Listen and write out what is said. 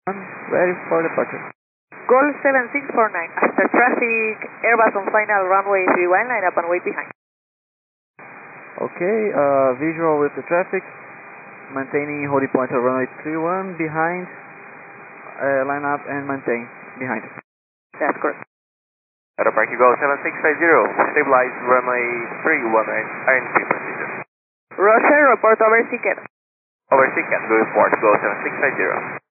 Ready for departure. Gol 7649, after traffic, Airbus on final runway 31, line up and wait behind. Okay, visual with the traffic, maintaining holding point of runway 31, behind, line up and maintain, behind. That's correct. At Park you go 7650, stabilize runway 31 and INP procedure. Roger, report over Siquet. Over Siquet, good report, go 7650.